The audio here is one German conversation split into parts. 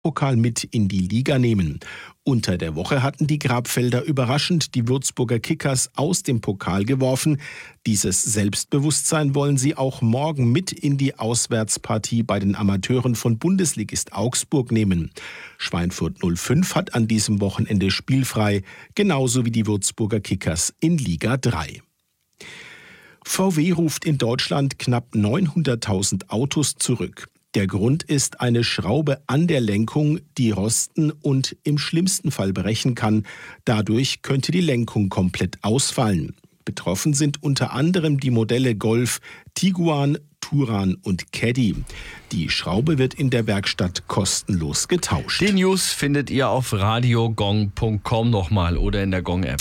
Pokal mit in die Liga nehmen. Unter der Woche hatten die Grabfelder überraschend die Würzburger Kickers aus dem Pokal geworfen. Dieses Selbstbewusstsein wollen sie auch morgen mit in die Auswärtspartie bei den Amateuren von Bundesligist Augsburg nehmen. Schweinfurt 05 hat an diesem Wochenende spielfrei, genauso wie die Würzburger Kickers in Liga 3. VW ruft in Deutschland knapp 900.000 Autos zurück. Der Grund ist eine Schraube an der Lenkung, die rosten und im schlimmsten Fall brechen kann. Dadurch könnte die Lenkung komplett ausfallen. Betroffen sind unter anderem die Modelle Golf, Tiguan, Touran und Caddy. Die Schraube wird in der Werkstatt kostenlos getauscht. Die News findet ihr auf radiogong.com nochmal oder in der Gong-App.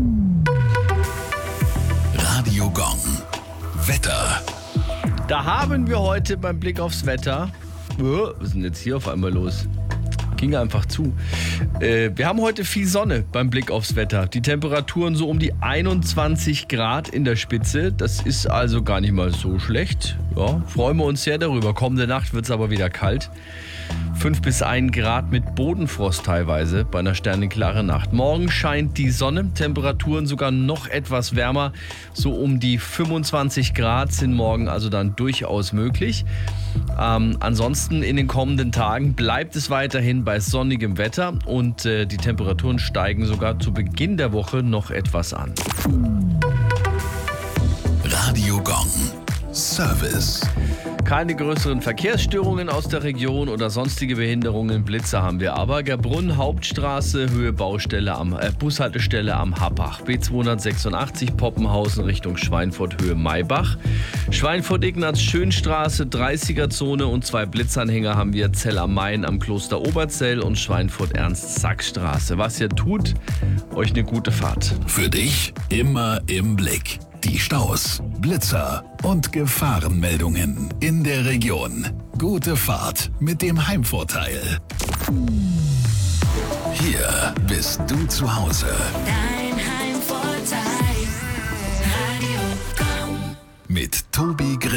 Radio Gong. Wetter. Da haben wir heute beim Blick aufs Wetter. Was ist denn jetzt hier auf einmal los? Ging einfach zu. Wir haben heute viel Sonne beim Blick aufs Wetter. Die Temperaturen so um die 21 Grad in der Spitze. Das ist also gar nicht mal so schlecht. Ja, freuen wir uns sehr darüber. Kommende Nacht wird es aber wieder kalt. 5 bis 1 Grad mit Bodenfrost teilweise bei einer sternenklaren Nacht. Morgen scheint die Sonne, Temperaturen sogar noch etwas wärmer. So um die 25 Grad sind morgen also dann durchaus möglich. Ansonsten in den kommenden Tagen bleibt es weiterhin bei sonnigem Wetter und die Temperaturen steigen sogar zu Beginn der Woche noch etwas an. Radio Gong. Service. Keine größeren Verkehrsstörungen aus der Region oder sonstige Behinderungen. Blitzer haben wir aber. Gerbrunn, Hauptstraße, Höhe Bushaltestelle am Happach. B286 Poppenhausen Richtung Schweinfurt, Höhe Maybach. Schweinfurt-Ignaz-Schönstraße, 30er-Zone und 2 Blitzanhänger haben wir. Zell am Main am Kloster Oberzell und Schweinfurt-Ernst-Sack-Straße. Was ihr tut, euch eine gute Fahrt. Für dich immer im Blick. Die Staus, Blitzer und Gefahrenmeldungen in der Region. Gute Fahrt mit dem Heimvorteil. Hier bist du zu Hause. Dein Heimvorteil. Radio Gong. Mit Tobi Grimm.